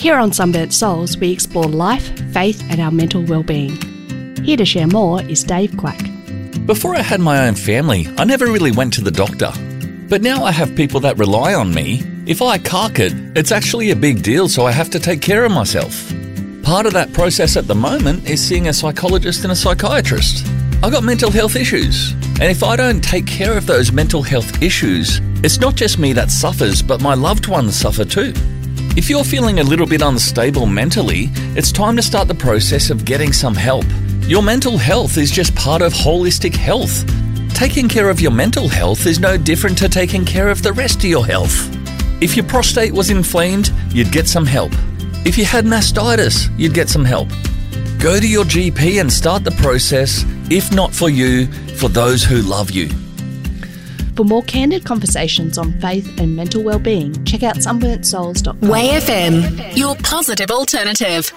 Here on Sunburnt Souls, we explore life, faith and our mental well-being. Here to share more is Dave Quack. Before I had my own family, I never really went to the doctor. But now I have people that rely on me. If I cark it, it's actually a big deal, so I have to take care of myself. Part of that process at the moment is seeing a psychologist and a psychiatrist. I got mental health issues, and if I don't take care of those mental health issues, it's not just me that suffers, but my loved ones suffer too. If you're feeling a little bit unstable mentally, it's time to start the process of getting some help. Your mental health is just part of holistic health. Taking care of your mental health is no different to taking care of the rest of your health. If your prostate was inflamed, you'd get some help. If you had mastitis, you'd get some help. Go to your GP and start the process, if not for you, for those who love you. For more candid conversations on faith and mental well-being, check out sunburntsouls.com. Way FM, your positive alternative.